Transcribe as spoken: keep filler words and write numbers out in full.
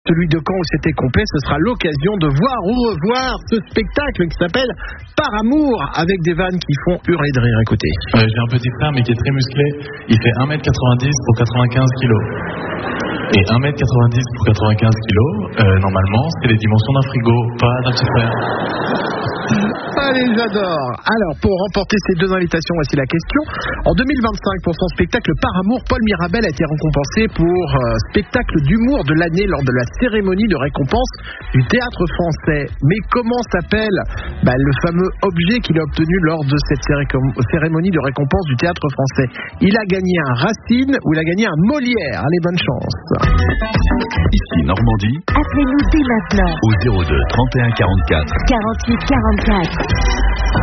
celui de Caen où c'était complet, ce sera l'occasion de voir ou revoir ce spectacle qui s'appelle Par amour, avec des vannes qui font hurler de rire. Écoutez. Euh, j'ai un petit frère mais qui est très musclé, il fait un mètre quatre-vingt-dix pour quatre-vingt-quinze kilos. Et un mètre quatre-vingt-dix pour quatre-vingt-quinze kilos, euh, normalement, c'est les dimensions d'un frigo, pas d'un petit frère. Allez, j'adore. Alors, pour remporter ces deux invitations, voici la question. En deux mille vingt-cinq, pour son spectacle Par amour, Paul Mirabel a été récompensé pour euh, spectacle d'humour de l'année lors de la cérémonie de récompense du Théâtre Français. Mais comment s'appelle bah, le fameux objet qu'il a obtenu lors de cette cérémonie de récompense du Théâtre Français? Il a gagné un Racine ou il a gagné un Molière? Allez, bonne chance. Ici Normandie. Appelez-nous dès maintenant Au zéro deux trente et un quarante-quatre quarante-huit quarante-quatre.